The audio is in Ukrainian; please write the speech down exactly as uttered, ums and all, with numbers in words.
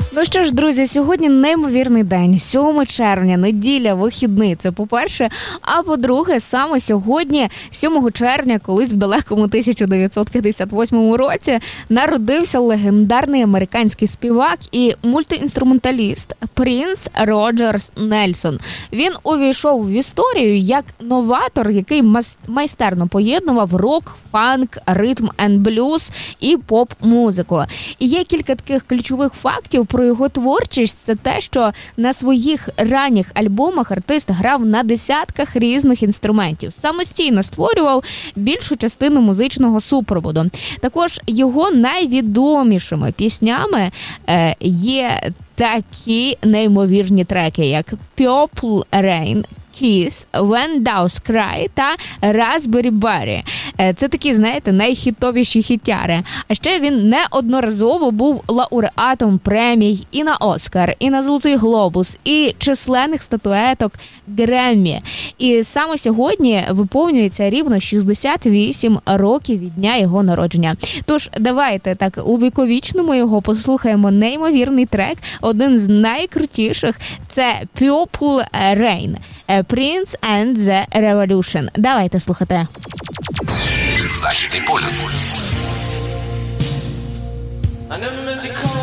Ну що ж, друзі, сьогодні неймовірний день, сьоме червня, неділя, вихідний, це по-перше. А по-друге, саме сьогодні, сьомого червня, колись в далекому тисяча дев'ятсот п'ятдесят восьмому році, народився легендарний американський співак і мультиінструменталіст Принц Роджерс Нельсон. Він увійшов в історію як новатор, який майстерно поєднував рок, фанк, ритм енд блюз і поп-музику. І є кілька таких ключових фактів про його творчість. Це те, що на своїх ранніх альбомах артист грав на десятках різних інструментів. Самостійно створював більшу частину музичного супроводу. Також його найвідомішими піснями е, є такі неймовірні треки, як Purple Rain, Kiss, When Doves Cry та Raspberry Berry. Це такі, знаєте, найхітовіші хітяри. А ще він неодноразово був лауреатом премій і на Оскар, і на Золотий глобус, і численних статуеток Греммі. І саме сьогодні виповнюється рівно шістдесят вісім років від дня його народження. Тож давайте так увіковічнимо його, послухаємо неймовірний трек, один з найкрутіших, це Purple Rain. Prince and the Revolution. Давайте слухати. Західний полюс.